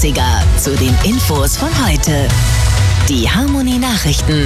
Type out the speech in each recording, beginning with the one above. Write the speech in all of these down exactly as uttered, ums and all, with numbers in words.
achtziger zu den Infos von heute. Die Harmony Nachrichten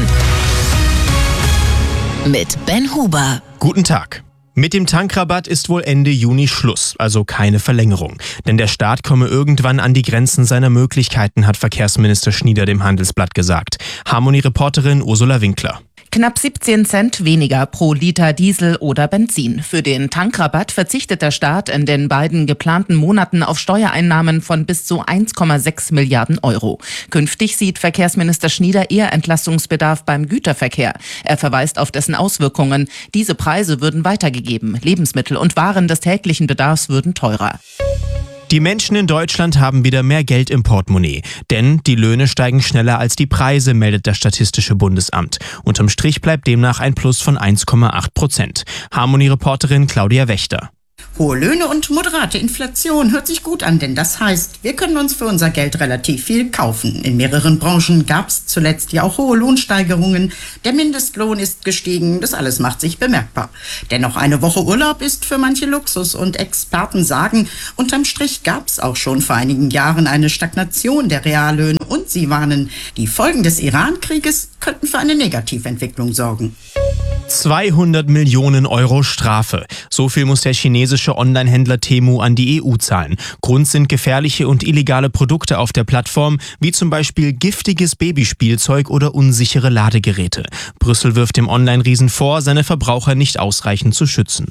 mit Ben Huber. Guten Tag. Mit dem Tankrabatt ist wohl Ende Juni Schluss, also keine Verlängerung. Denn der Staat komme irgendwann an die Grenzen seiner Möglichkeiten, hat Verkehrsminister Schnieder dem Handelsblatt gesagt. Harmony-Reporterin Ursula Winkler. Knapp siebzehn Cent weniger pro Liter Diesel oder Benzin. Für den Tankrabatt verzichtet der Staat in den beiden geplanten Monaten auf Steuereinnahmen von bis zu eins Komma sechs Milliarden Euro. Künftig sieht Verkehrsminister Schnieder eher Entlastungsbedarf beim Güterverkehr. Er verweist auf dessen Auswirkungen. Diese Preise würden weitergegeben. Lebensmittel und Waren des täglichen Bedarfs würden teurer. Die Menschen in Deutschland haben wieder mehr Geld im Portemonnaie. Denn die Löhne steigen schneller als die Preise, meldet das Statistische Bundesamt. Unterm Strich bleibt demnach ein Plus von eins Komma acht Prozent. Harmony-Reporterin Claudia Wächter. Hohe Löhne und moderate Inflation hört sich gut an, denn das heißt, wir können uns für unser Geld relativ viel kaufen. In mehreren Branchen gab es zuletzt ja auch hohe Lohnsteigerungen. Der Mindestlohn ist gestiegen, das alles macht sich bemerkbar. Dennoch eine Woche Urlaub ist für manche Luxus und Experten sagen, unterm Strich gab es auch schon vor einigen Jahren eine Stagnation der Reallöhne und sie warnen, die Folgen des Iran-Krieges könnten für eine Negativentwicklung sorgen. zweihundert Millionen Euro Strafe. So viel muss der chinesische Online-Händler Temu an die E U zahlen. Grund sind gefährliche und illegale Produkte auf der Plattform, wie zum Beispiel giftiges Babyspielzeug oder unsichere Ladegeräte. Brüssel wirft dem Online-Riesen vor, seine Verbraucher nicht ausreichend zu schützen.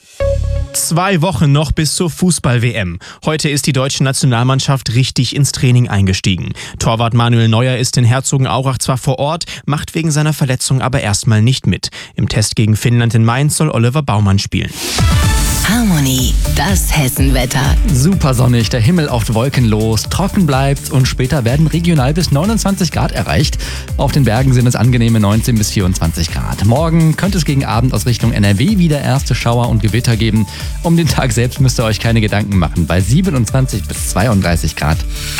Zwei Wochen noch bis zur Fußball-W M. Heute ist die deutsche Nationalmannschaft richtig ins Training eingestiegen. Torwart Manuel Neuer ist in Herzogenaurach zwar vor Ort, macht wegen seiner Verletzung aber erstmal nicht mit. Im Test gegen Finnland in Mainz soll Oliver Baumann spielen. Harmony, das Hessenwetter. Super sonnig, der Himmel oft wolkenlos, trocken bleibt's und später werden regional bis neunundzwanzig Grad erreicht. Auf den Bergen sind es angenehme neunzehn bis vierundzwanzig Grad. Morgen könnte es gegen Abend aus Richtung N R W wieder erste Schauer und Gewitter geben. Um den Tag selbst müsst ihr euch keine Gedanken machen, bei siebenundzwanzig bis zweiunddreißig Grad.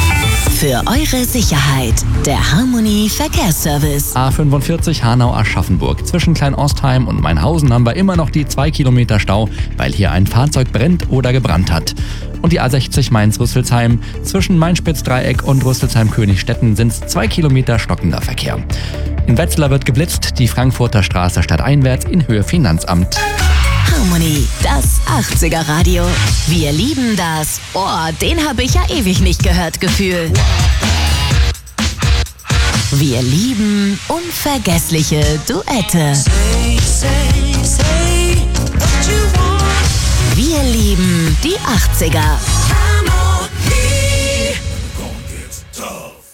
Für eure Sicherheit, der Harmony Verkehrsservice. A fünfundvierzig Hanau-Aschaffenburg. Zwischen Klein-Ostheim und Mainhausen haben wir immer noch die zwei Kilometer Stau, weil hier ein Fahrzeug brennt oder gebrannt hat. Und die A sechzig Mainz-Rüsselsheim. Zwischen Mainspitz-Dreieck und Rüsselsheim-Königstetten sind es zwei Kilometer stockender Verkehr. In Wetzlar wird geblitzt, die Frankfurter Straße stadteinwärts in Höhe Finanzamt. Harmony, das achtziger Radio. Wir lieben das. Oh, den habe ich ja ewig nicht gehört, Gefühl. Wir lieben unvergessliche Duette. Wir lieben die achtziger.